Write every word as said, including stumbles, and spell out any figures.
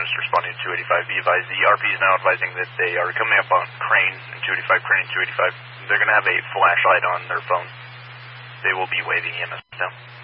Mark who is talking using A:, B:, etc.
A: units responding to two eighty-five. Be advised, the R P is now advising that they are coming up on Crane and two eighty-five, Crane and two eighty-five. They're going to have a flashlight on their phone. They will be waving E M S down.